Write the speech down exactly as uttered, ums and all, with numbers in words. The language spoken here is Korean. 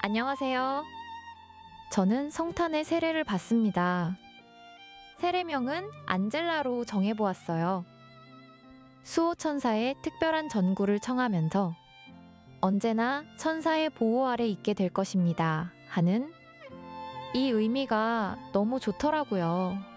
안녕하세요. 저는 성탄의 세례를 받습니다. 세례명은 안젤라로 정해보았어요. 수호천사의 특별한 전구를 청하면서 언제나 천사의 보호 아래 있게 될 것입니다 하는 이 의미가 너무 좋더라고요.